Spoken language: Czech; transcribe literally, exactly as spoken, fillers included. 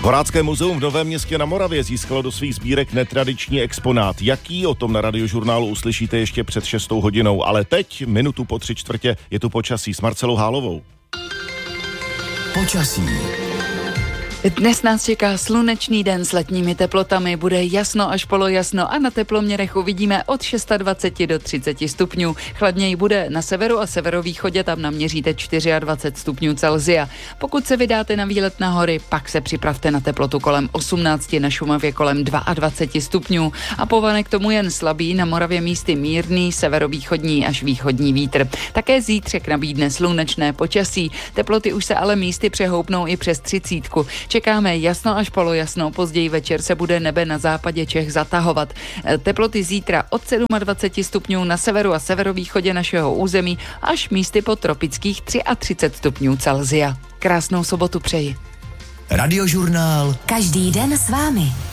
Dvorácké muzeum v Novém Městě na Moravě získalo do svých sbírek netradiční exponát. Jaký, o tom na Radiožurnálu uslyšíte ještě před šestou hodinou, ale teď, minutu po tři čtvrtě, je tu počasí s Marcelou Hálovou. Počasí. Dnes nás čeká slunečný den s letními teplotami, bude jasno až polojasno a na teploměrech uvidíme od dvacet šest do třicet stupňů. Chladněji bude na severu a severovýchodě, tam naměříte dvacet čtyři stupňů Celsia. Pokud se vydáte na výlet na hory, pak se připravte na teplotu kolem osmnáct, na Šumavě kolem dvacet dva stupňů a povane k tomu jen slabý, na Moravě místy mírný, severovýchodní až východní vítr. Také zítřek nabídne slunečné počasí, teploty už se ale místy přehoupnou i přes třicítku. Čekáme jasno až polojasno, později večer se bude nebe na západě Čech zatahovat. Teploty zítra od dvacet sedm stupňů na severu a severovýchodě našeho území až místy po tropických třicet tři stupňů Celsia. Krásnou sobotu přeji. Radiožurnál. Každý den s vámi.